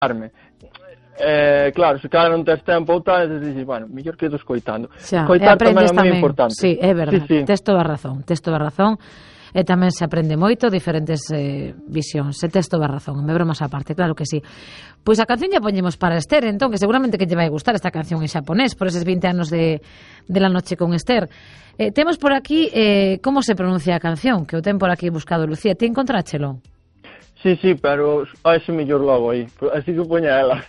Maricarme. Claro, se cara non tes tempo ou tal, dices, bueno, mellor quedo escoitando. Xa, Escoitar tamén é moi importante. Sí, é verdade, sí. tes toda a razón. E tamén se aprende moito diferentes visións, e tes toda a razón, me bromas á parte, claro que sí. Pois a canción ya poñemos para Esther, entón, que seguramente que lle vai gustar esta canción en xaponés por eses 20 anos de la noche con Esther. Temos por aquí como se pronuncia a canción, que o ten por aquí buscado Lucía. Ti encontráchelo? Sí, pero a ese mellor logo aí, así que poña ela.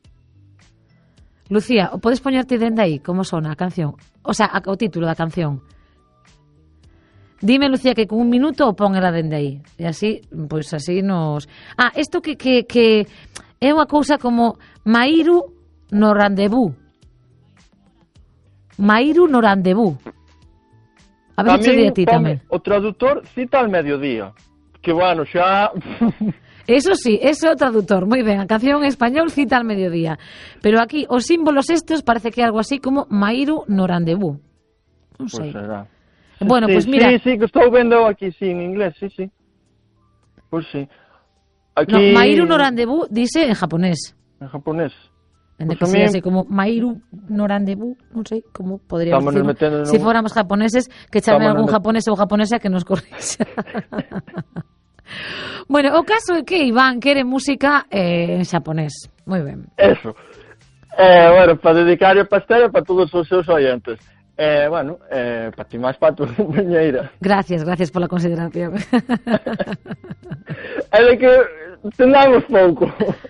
Lucía, podes poñerte dende aí como sona a canción? O sea, o título da canción. Dime, Lucía, que con un minuto o pon ela dende aí. E así, pois así nos... isto que é unha cousa como Mairu no rendezvous. Mairu no rendezvous. A ver se che di a ti tamén. O traductor cita al mediodía. Que bueno, xa... Eso sí, ese é o traductor. Moi ben, a canción en español cita al mediodía. Pero aquí, os símbolos estes parece que é algo así como Mairu no rendezvous. Non sei. Pues será. Bueno, sí, pues mira... Sí, que estou vendo aquí, sí, en inglés, sí. Pues sí. Aquí... No, Mairu no rendezvous dice en japonés. En japonés. En pues que sea así como Mairu no rendezvous, non sei como podríamos decirlo. Si fóramos japoneses, que chame algún japonés ou japonesa que nos corrixa. Bueno, o caso é que Iván quere música en xaponés. Moi ben. Eso. Bueno, para dedicar a pastel para todos os seus oyentes. Bueno, para ti máis para tu compañeira. Gracias pola consideración. É de que tendamos pouco.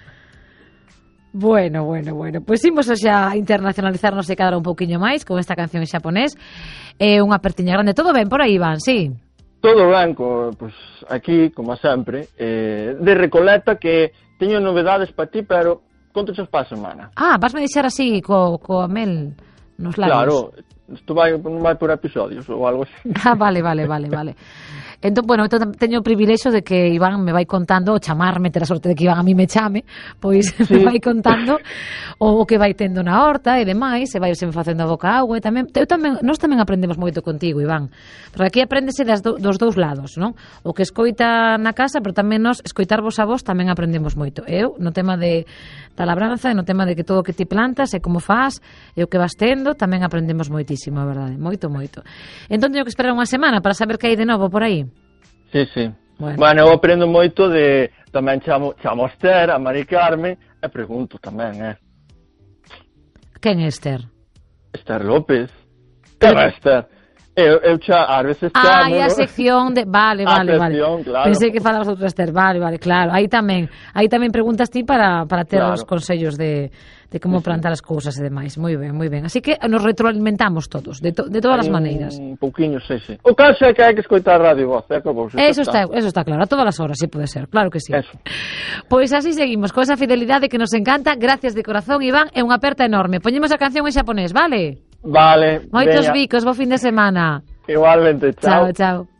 Bueno. Pois imos xa internacionalizarnos e cadar un pouquiño máis con esta canción en xaponés. Unha apertiña grande. Todo ben por aí, Iván, sí? Todo ben, pues aquí, como sempre, de Recoleta, que teño novedades para ti, pero contochas para a semana. Vasme deixar así, co mel nos labios. Claro, isto vai por episodios ou algo así. Vale. Entón, bueno, teño o privilexio de que Iván me vai contando, o chamarme, ter a sorte de que Iván a mí me chame, pois sí. Me vai contando o que vai tendo na horta e demais, e vai se me facendo a boca agua, e nós tamén aprendemos moito contigo, Iván, porque aquí apréndese dos dous lados, non? O que escoita na casa, pero tamén nós escoitarvos a vos tamén aprendemos moito. Eu, no tema da labranza, e no tema de que todo o que ti plantas e como faz, e o que vas tendo, tamén aprendemos moitísimo, a verdade, moito. Entón teño que esperar unha semana para saber que hai de novo por aí. Sí. Bueno, eu aprendo moito de... Tamén chamo a Esther, a Maricarme, e pregunto tamén, Quen é Esther? Esther López. Quen é Esther? Eu ás veces chamo... E a sección de... Vale. Sección, claro. Pensei que falabas outra Esther. Vale, claro. Aí tamén preguntas ti para ter os consellos de como plantar as cousas e demais. Moi ben. Así que nos retroalimentamos todos, de todas as maneiras. Un pouquiño, sí. O caso é que hai que escoitar Radio Voz, Eso está claro, a todas as horas, si pode ser, claro que sí. Eso. Pois así seguimos, con esa fidelidade que nos encanta. Gracias de corazón, Iván, é unha aperta enorme. Poñemos a canción en xaponés, vale? Vale. Moitos bicos, bo fin de semana. Igualmente, chao. Chao.